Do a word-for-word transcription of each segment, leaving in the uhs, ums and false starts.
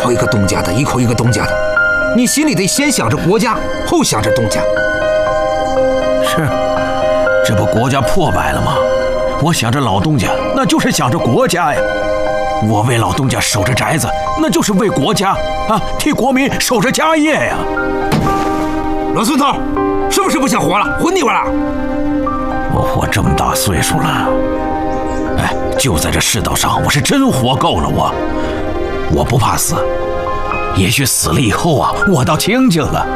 口一个东家的，一口一个东家的，你心里得先想着国家，后想着东家。 是，这不国家破败了吗？我想着老东家，那就是想着国家呀。我为老东家守着宅子，那就是为国家啊，替国民守着家业呀。 老孙头，是不是不想活了？混腻歪了？ 我活这么大岁数了，哎，就在这世道上，我是真活够了。我，我不怕死，也许死了以后啊，我倒清静了。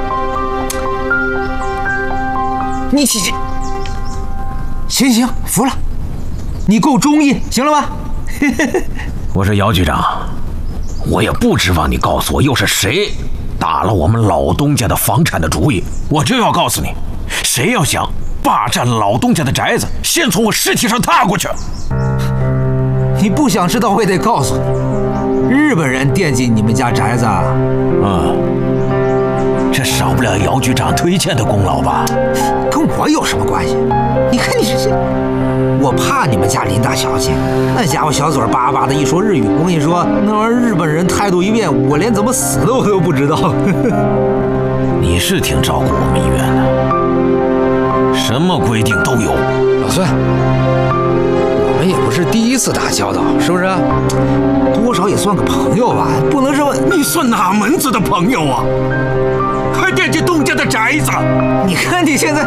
你行行行，服了，你够忠义，行了吧？ 我说姚局长，我也不指望你告诉我又是谁打了我们老东家的房产的主意，我就要告诉你，谁要想霸占老东家的宅子，先从我尸体上踏过去。 你不想知道，我也得告诉你，日本人惦记你们家宅子啊。 嗯，这少不了姚局长推荐的功劳吧？ 跟我有什么关系？你看你这这，我怕你们家林大小姐，那家伙小嘴巴巴的一说日语，我跟你说，那玩意儿日本人态度一变，我连怎么死的我都不知道。 你是挺照顾我们医院的，什么规定都有。 老孙，我们也不是第一次打交道，是不是？多少也算个朋友吧，不能这么。 你算哪门子的朋友啊？还惦记东家的宅子？ 你看你现在，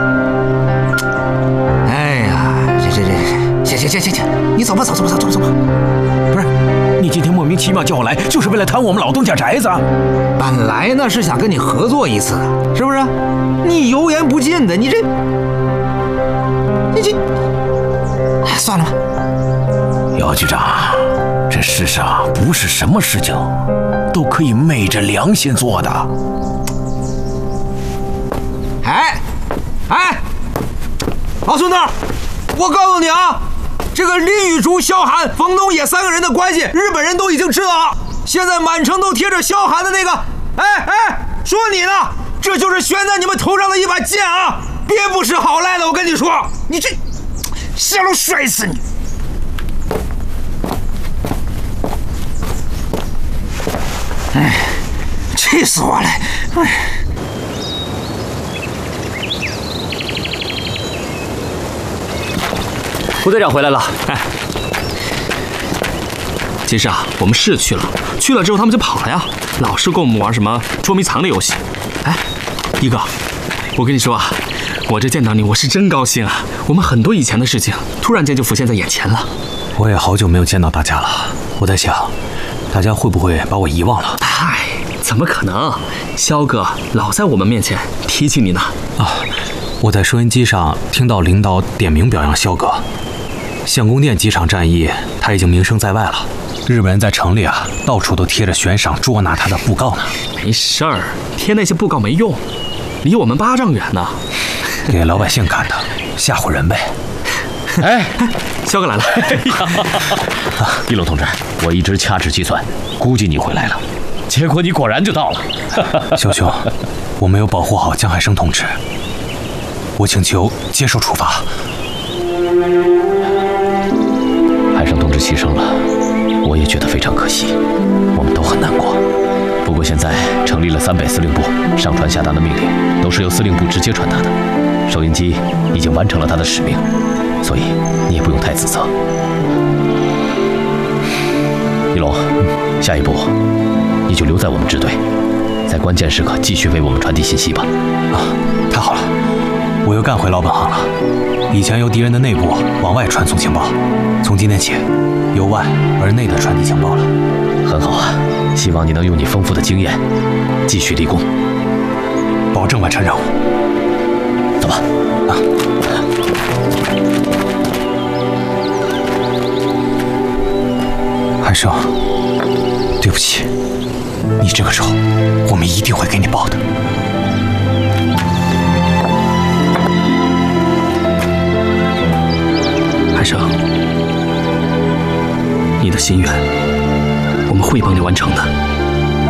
哎呀，这这这，行行行行行，你走吧走走吧走走走吧。 不是，你今天莫名其妙叫我来，就是为了谈我们老东家宅子？ 本来呢是想跟你合作一次的，是不是？你油盐不进的，你这，你这，哎，算了吧。 姚局长，这世上不是什么事情都可以昧着良心做的。 哎，哎，老孙子，我告诉你啊，这个林雨竹、萧寒、冯东野三个人的关系，日本人都已经知道了。现在满城都贴着萧寒的那个，哎哎，说你呢，这就是悬在你们头上的一把剑啊，别不是好赖的。我跟你说，你这下楼摔死你！哎，气死我了！哎。 胡队长回来了，哎，其实啊，我们是去了，去了之后他们就跑了呀，老是跟我们玩什么捉迷藏的游戏。哎，一哥，我跟你说啊，我这见到你，我是真高兴啊！我们很多以前的事情，突然间就浮现在眼前了。 我也好久没有见到大家了，我在想，大家会不会把我遗忘了？ 嗨，怎么可能？肖哥老在我们面前提起你呢。 啊，我在收音机上听到领导点名表扬肖哥。相公殿几场战役，他已经名声在外了。日本人在城里啊，到处都贴着悬赏捉拿他的布告呢。 没事儿，贴那些布告没用，离我们八丈远呢。 给老百姓看的，吓唬人呗。 哎，肖哥来了。 一龙同志，我一直掐指计算，估计你回来了，结果你果然就到了。 肖兄，我没有保护好江海生同志，我请求接受处罚。 海生同志牺牲了，我也觉得非常可惜，我们都很难过。不过现在成立了三北司令部，上传下达的命令都是由司令部直接传达的，收音机已经完成了他的使命，所以你也不用太自责。一龙，下一步你就留在我们支队，在关键时刻继续为我们传递信息吧。 啊，太好了，我又干回老本行了。以前由敌人的内部往外传送情报，从今天起，由外而内的传递情报了。 很好啊，希望你能用你丰富的经验继续立功， 保证完成任务。 走吧。啊。 海生，对不起，你这个仇，我们一定会给你报的。 海生，你的心愿，我们会帮你完成的。